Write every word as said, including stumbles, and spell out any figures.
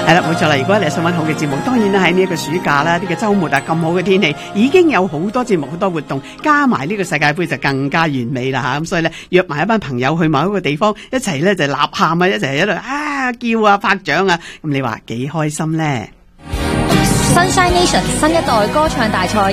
係啦，冇錯啦。如果你係想揾好嘅節目，當然啦喺呢一個暑假啦，呢個週末啊咁好嘅天氣，已經有好多節目好多活動，加埋呢個世界盃就更加完美啦嚇。咁所以咧約埋一班朋友去某一個地方，一齊咧就吶喊啊，一齊喺度啊叫啊拍掌啊，咁你話幾開心咧？ Sunshine Nation 新一代歌唱大賽